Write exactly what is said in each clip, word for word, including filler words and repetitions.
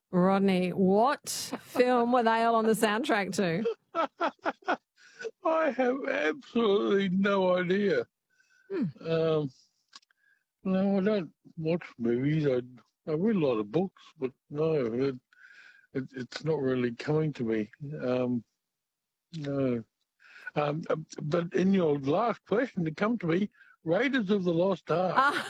Rodney, what film were they all on the soundtrack to? I have absolutely no idea. Hmm. Um, no, I don't watch movies. I, I read a lot of books, but no, it, it, it's not really coming to me. Um, no. Um, but in your last question, to come to me, Raiders of the Lost Ark. Ah.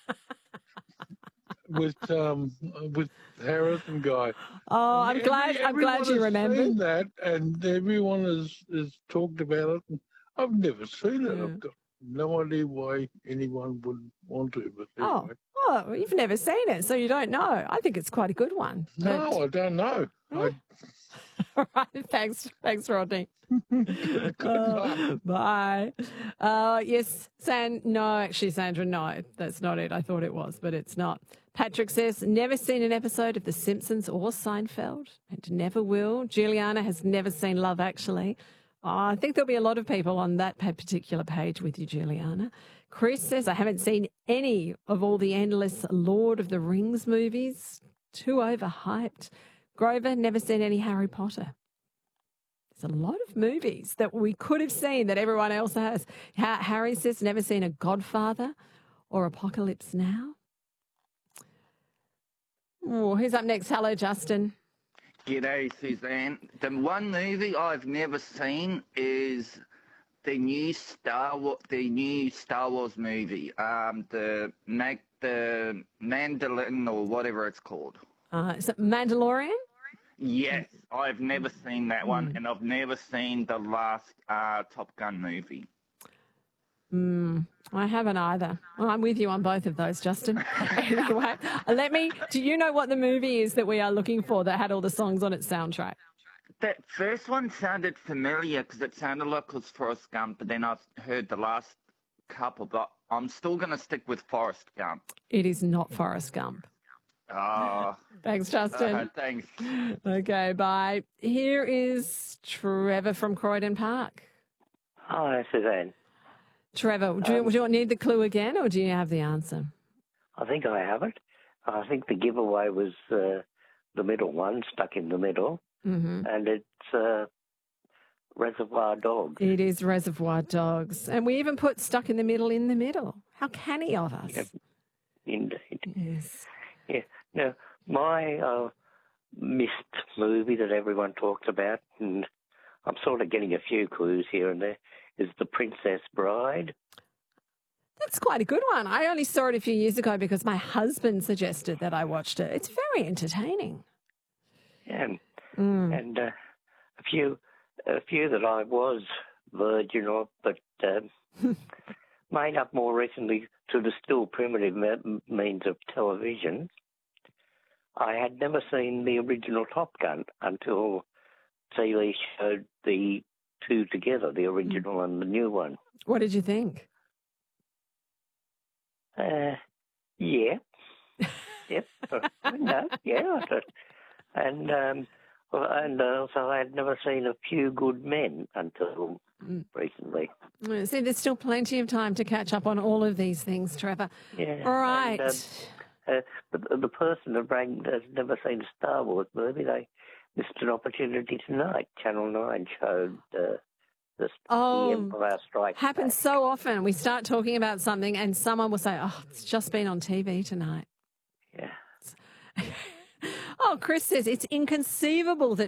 with um with Harrison Guy. Oh, I'm Every, glad. I'm glad you remembered. Seen that, and everyone has has talked about it. I've never seen it. Yeah. I've got no idea why anyone would want to. But Oh, anyway. oh, you've never seen it, so you don't know. I think it's quite a good one. No, but... I don't know. Yeah. I... All right, thanks, thanks, Rodney. Good luck. Uh, bye. Uh, yes, San. No, actually, Sandra, no, that's not it. I thought it was, but it's not. Patrick says, never seen an episode of The Simpsons or Seinfeld, and never will. Juliana has never seen Love Actually. Oh, I think there'll be a lot of people on that particular page with you, Juliana. Chris says, I haven't seen any of all the endless Lord of the Rings movies. Too overhyped. Grover, never seen any Harry Potter. There's a lot of movies that we could have seen that everyone else has. Ha- Harry says, never seen a Godfather or Apocalypse Now. Oh, who's up next? Hello, Justin. G'day, Suzanne. The one movie I've never seen is the new Star Wars, the new Star Wars movie, um, the Mag, the Mandalorian or whatever it's called. Uh, is it Mandalorian? Yes, I've never seen that one, mm. and I've never seen the last uh, Top Gun movie. Mm, I haven't either. Well, I'm with you on both of those, Justin. Anyway, let me, do you know what the movie is that we are looking for that had all the songs on its soundtrack? That first one sounded familiar because it sounded like it was Forrest Gump, but then I've heard the last couple, but I'm still going to stick with Forrest Gump. It is not Forrest Gump. Oh. Thanks, Justin. Uh, thanks. Okay, bye. Here is Trevor from Croydon Park. Hi, Suzanne. Trevor, do you, um, do you need the clue again, or do you have the answer? I think I have it. I think the giveaway was uh, the middle one, Stuck in the Middle, mm-hmm. and it's uh, Reservoir Dogs. It is Reservoir Dogs. And we even put Stuck in the Middle in the middle. How canny of us. Yep. Indeed. Yes. Yeah. Now, my uh, missed movie that everyone talks about, and I'm sort of getting a few clues here and there, is The Princess Bride. That's quite a good one. I only saw it a few years ago because my husband suggested that I watched it. It's very entertaining. Yeah. Mm. And uh, a few a few that I was virgin of, but um, made up more recently to the still primitive me- means of television. I had never seen the original Top Gun until T V showed the two together, the original mm. and the new one. What did you think? Uh, yeah. Yep. No, yeah. And um, and also I had never seen A Few Good Men until mm. recently. See, there's still plenty of time to catch up on all of these things, Trevor. Yeah. All right. And, um, uh, the, the person that rang has never seen a Star Wars movie. They missed an opportunity tonight. Channel nine showed uh, the, oh, the Empire Strikes Back. Happens so often. We start talking about something and someone will say, oh, it's just been on T V tonight. Yeah. Oh, Chris says it's inconceivable that